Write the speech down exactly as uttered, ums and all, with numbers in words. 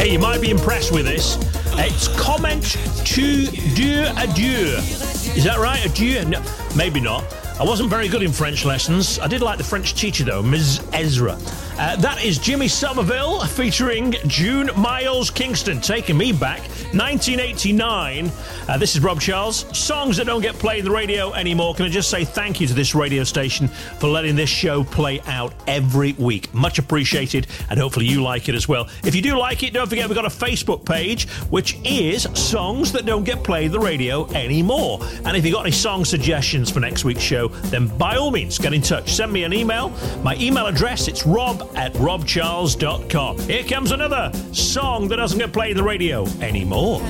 Okay, you might be impressed with this. It's Comment tu Dieu adieu. Is that right? Adieu? No, maybe not. I wasn't very good in French lessons. I did like the French teacher, though, Miz Ezra. Uh, that is Jimmy Somerville featuring June Miles Kingston, taking me back, nineteen eighty-nine. Uh, this is Rob Charles. Songs that don't get played on the radio anymore. Can I just say thank you to this radio station for letting this show play out every week. Much appreciated, and hopefully you like it as well. If you do like it, don't forget we've got a Facebook page, which is Songs That Don't Get Played on the Radio Anymore. And if you've got any song suggestions for next week's show, then by all means, get in touch. Send me an email. My email address, it's rob at rob charles dot com. Here comes another song that doesn't get played on the radio anymore.